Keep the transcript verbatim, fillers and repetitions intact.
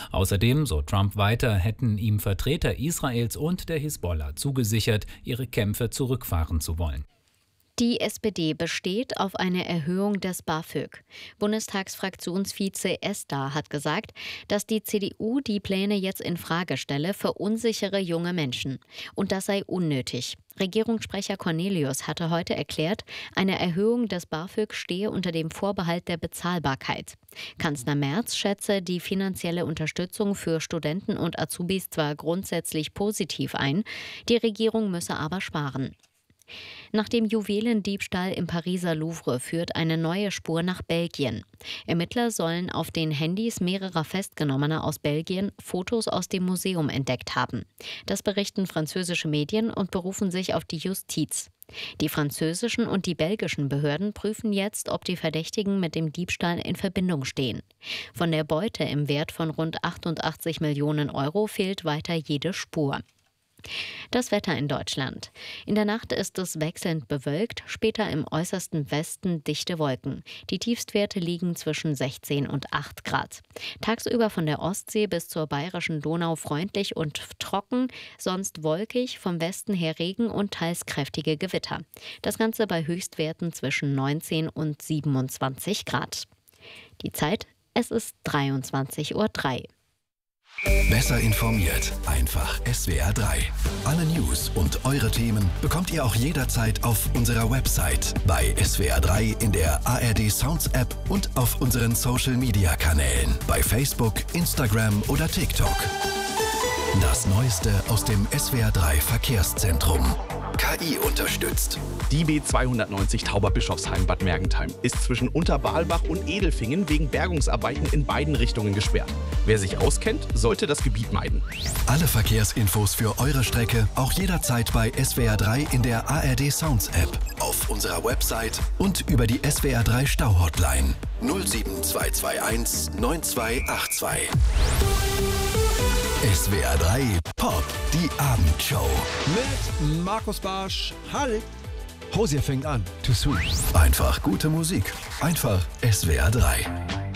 Außerdem, so Trump weiter, hätten ihm Vertreter Israels und der Hisbollah zugesichert, ihre Kämpfe zurückfahren zu wollen. Die S P D besteht auf eine Erhöhung des BAföG. Bundestagsfraktionsvize Esser hat gesagt, dass die C D U die Pläne jetzt in Frage stelle, verunsichere junge Menschen. Und das sei unnötig. Regierungssprecher Cornelius hatte heute erklärt, eine Erhöhung des BAföG stehe unter dem Vorbehalt der Bezahlbarkeit. Kanzler Merz schätze die finanzielle Unterstützung für Studenten und Azubis zwar grundsätzlich positiv ein, die Regierung müsse aber sparen. Nach dem Juwelendiebstahl im Pariser Louvre führt eine neue Spur nach Belgien. Ermittler sollen auf den Handys mehrerer Festgenommener aus Belgien Fotos aus dem Museum entdeckt haben. Das berichten französische Medien und berufen sich auf die Justiz. Die französischen und die belgischen Behörden prüfen jetzt, ob die Verdächtigen mit dem Diebstahl in Verbindung stehen. Von der Beute im Wert von rund achtundachtzig Millionen Euro fehlt weiter jede Spur. Das Wetter in Deutschland. In der Nacht ist es wechselnd bewölkt, später im äußersten Westen dichte Wolken. Die Tiefstwerte liegen zwischen sechzehn und acht Grad. Tagsüber von der Ostsee bis zur bayerischen Donau freundlich und trocken, sonst wolkig, vom Westen her Regen und teils kräftige Gewitter. Das Ganze bei Höchstwerten zwischen neunzehn und siebenundzwanzig Grad. Die Zeit, es ist dreiundzwanzig Uhr drei. Besser informiert, einfach S W R drei. Alle News und eure Themen bekommt ihr auch jederzeit auf unserer Website, bei S W R drei in der A R D Sounds App und auf unseren Social Media Kanälen, bei Facebook, Instagram oder TikTok. Das Neueste aus dem S W R drei Verkehrszentrum. K I unterstützt. Die B zweihundertneunzig Tauberbischofsheim-Bad Mergentheim ist zwischen Unterbalbach und Edelfingen wegen Bergungsarbeiten in beiden Richtungen gesperrt. Wer sich auskennt, sollte das Gebiet meiden. Alle Verkehrsinfos für eure Strecke auch jederzeit bei S W R drei in der A R D Sounds App, auf unserer Website und über die S W R drei Stau-Hotline null sieben zwei zwei eins neun zwei acht zwei. S W R drei Pop, die Abendshow. Mit Markus Barsch. Halt! Hosier fängt an. Too soon. Einfach gute Musik. Einfach S W R drei.